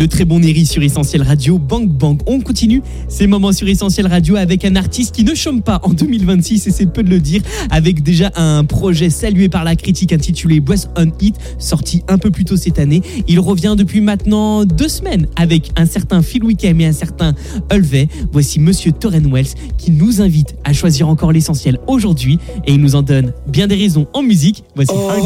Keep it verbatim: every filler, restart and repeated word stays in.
Le très bon Neri sur Essentiel Radio, Bang Bang. On continue ces moments sur Essentiel Radio avec un artiste qui ne chôme pas en deux mille vingt-six, et c'est peu de le dire, avec déjà un projet salué par la critique intitulé Boss on It, sorti un peu plus tôt cette année. Il revient depuis maintenant deux semaines avec un certain Phil Wickham et un certain Ulvey. Voici Monsieur Tauren Wells qui nous invite à choisir encore l'essentiel aujourd'hui, et il nous en donne bien des raisons en musique. Voici oh.